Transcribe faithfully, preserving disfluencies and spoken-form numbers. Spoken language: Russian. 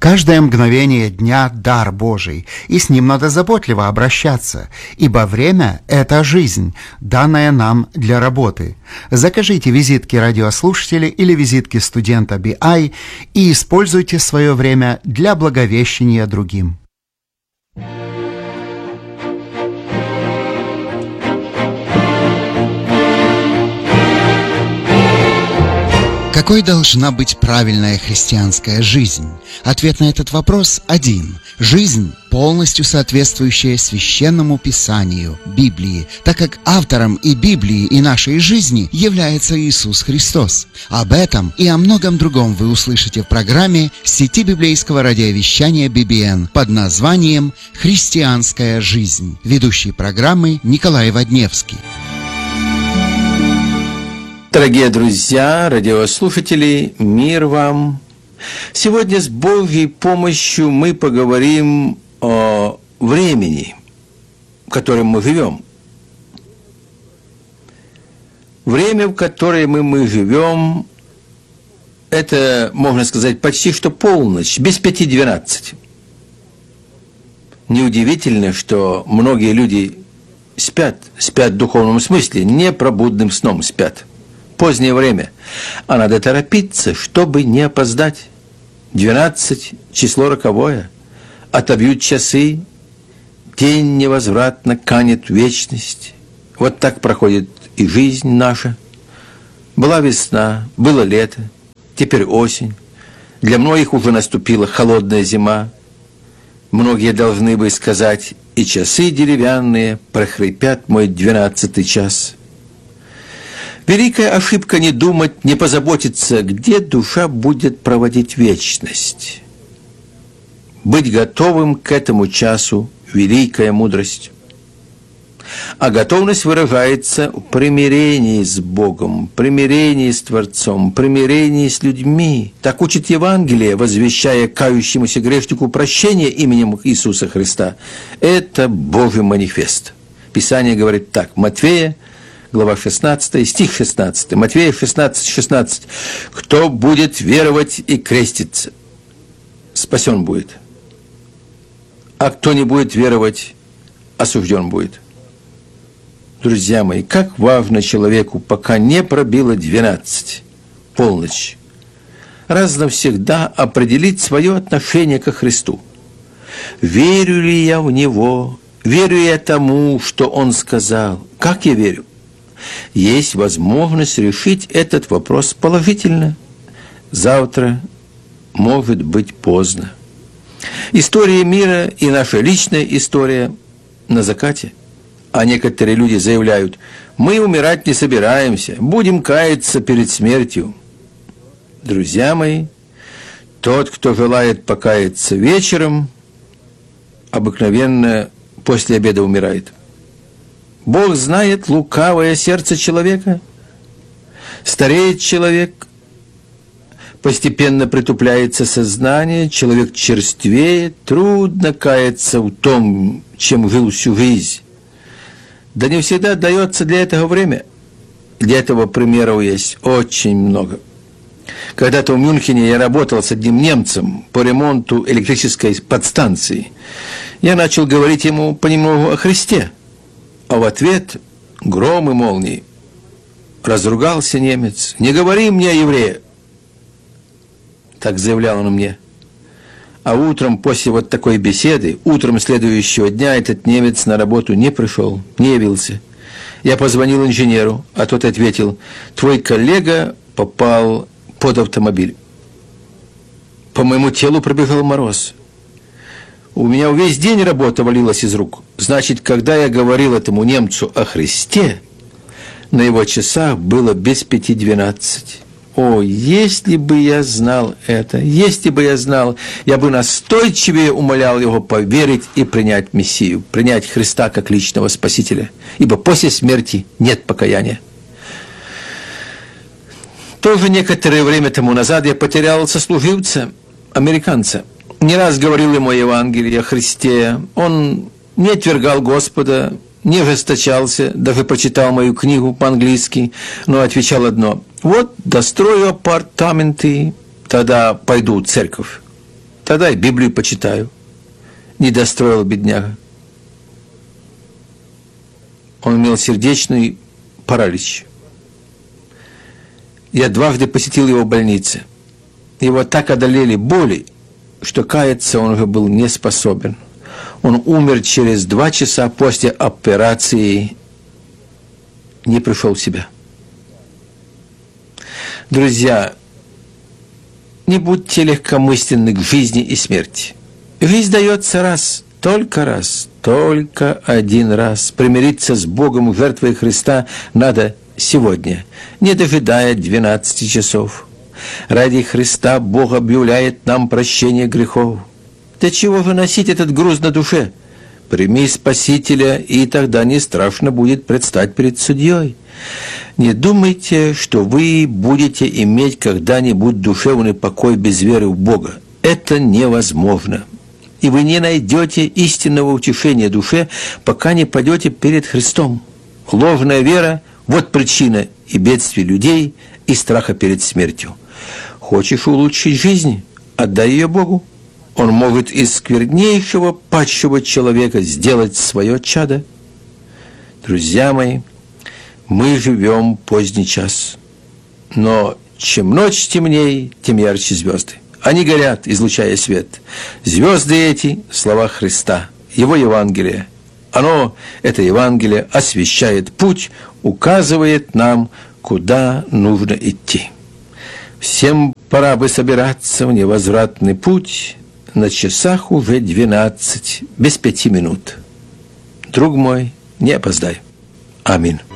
Каждое мгновение дня – дар Божий, и с ним надо заботливо обращаться, ибо время – это жизнь, данная нам для работы. Закажите визитки радиослушателя или визитки студента би ай и используйте свое время для благовещания другим. Какой должна быть правильная христианская жизнь? Ответ на этот вопрос один. Жизнь, полностью соответствующая Священному Писанию, Библии, так как автором и Библии, и нашей жизни является Иисус Христос. Об этом и о многом другом вы услышите в программе сети библейского радиовещания би би эн под названием «Христианская жизнь». Ведущий программы Николай Водневский. Дорогие друзья, радиослушатели, мир вам! Сегодня с Божьей помощью мы поговорим о времени, в котором мы живем. Время, в которое мы, мы живем, это, можно сказать, почти что полночь, без пяти двенадцать. Неудивительно, что многие люди спят, спят в духовном смысле, непробудным сном спят. Позднее время, а надо торопиться, чтобы не опоздать. Двенадцать – число роковое, отобьют часы, день невозвратно канет в вечность. Вот так проходит и жизнь наша. Была весна, было лето, теперь осень. Для многих уже наступила холодная зима. Многие должны бы сказать, и часы деревянные прохрипят мой двенадцатый час. Великая ошибка не думать, не позаботиться, где душа будет проводить вечность. Быть готовым к этому часу – великая мудрость. А готовность выражается в примирении с Богом, примирении с Творцом, примирении с людьми. Так учит Евангелие, возвещая кающемуся грешнику прощение именем Иисуса Христа. Это Божий манифест. Писание говорит так, Матфея, глава шестнадцатая, стих шестнадцатый. Матфея шестнадцать, шестнадцать. «Кто будет веровать и креститься, спасен будет. А кто не будет веровать, осужден будет». Друзья мои, как важно человеку, пока не пробило двенадцать, полночь, раз навсегда определить свое отношение ко Христу. Верю ли я в Него? Верю я тому, что Он сказал? Как я верю? Есть возможность решить этот вопрос положительно. Завтра может быть поздно. История мира и наша личная история на закате. А некоторые люди заявляют, мы умирать не собираемся, будем каяться перед смертью. Друзья мои, тот, кто желает покаяться вечером, обыкновенно после обеда умирает. Бог знает лукавое сердце человека. Стареет человек, постепенно притупляется сознание, человек черствеет, трудно каяться в том, чем жил всю жизнь. Да не всегда дается для этого время. Для этого примеров есть очень много. Когда-то в Мюнхене я работал с одним немцем по ремонту электрической подстанции. Я начал говорить ему понемногу о Христе. А в ответ гром и молнии. Разругался немец. «Не говори мне о еврее!» Так заявлял он мне. А утром, после вот такой беседы, утром следующего дня этот немец на работу не пришел, не явился. Я позвонил инженеру, а тот ответил, твой коллега попал под автомобиль. По моему телу пробежал мороз. У меня весь день работа валилась из рук. Значит, когда я говорил этому немцу о Христе, на его часах было без пяти двенадцать. О, если бы я знал это, если бы я знал, я бы настойчивее умолял его поверить и принять Мессию, принять Христа как личного Спасителя, ибо после смерти нет покаяния. Тоже некоторое время тому назад я потерял сослуживца, американца. Не раз говорил ему о Евангелии, о Христе. Он не отвергал Господа, не ожесточался, даже прочитал мою книгу по-английски, но отвечал одно: вот дострою апартаменты, тогда пойду в церковь. Тогда и Библию почитаю. Не достроил бедняга. Он имел сердечный паралич. Я дважды посетил его в больнице. Его так одолели боли, что каяться он уже был не способен. Он умер через два часа после операции, не пришел в себя. Друзья, не будьте легкомысленны к жизни и смерти. Жизнь дается раз, только раз, только один раз. Примириться с Богом жертвой Христа надо сегодня, не дожидая двенадцати часов. Ради Христа Бог объявляет нам прощение грехов. Для чего же носить этот груз на душе? Прими Спасителя, и тогда не страшно будет предстать перед судьей. Не думайте, что вы будете иметь когда-нибудь душевный покой без веры в Бога. Это невозможно. И вы не найдете истинного утешения душе, пока не пойдете перед Христом. Ложная вера – вот причина и бедствий людей, и страха перед смертью. Хочешь улучшить жизнь? Отдай ее Богу. Он может из сквернейшего падшего человека сделать свое чадо. Друзья мои, мы живем поздний час. Но чем ночь темнее, тем ярче звезды. Они горят, излучая свет. Звезды эти – слова Христа, Его Евангелие. Оно, это Евангелие, освещает путь, указывает нам, куда нужно идти. Всем пора бы собираться в невозвратный путь. На часах уже двенадцать, без пяти минут. Друг мой, не опоздай. Аминь.